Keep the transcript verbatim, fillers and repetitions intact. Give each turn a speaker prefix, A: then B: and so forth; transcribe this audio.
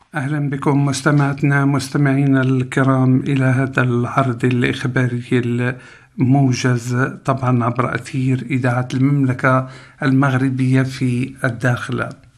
A: أهلا بكم مستمعتنا مستمعينا الكرام إلى هذا العرض الإخباري الموجز طبعا عبر أثير إذاعة المملكة المغربية في الداخل.